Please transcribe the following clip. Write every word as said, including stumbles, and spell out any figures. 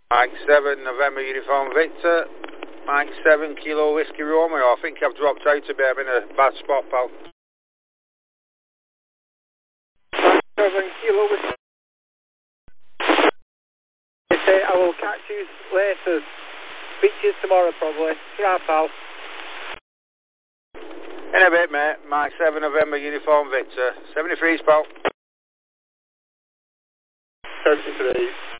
Mike seven, November Uniform Victor. Mike seven, Kilo Whiskey Romeo. I think I've dropped out a bit. I'm in a bad spot, pal. Mike seven, Kilo Whiskey. They say I will catch you later. Speak to you tomorrow, probably. Yeah, pal. In a bit, mate. Mike seven, November Uniform Victor. seventy-threes, pal. seventy-three.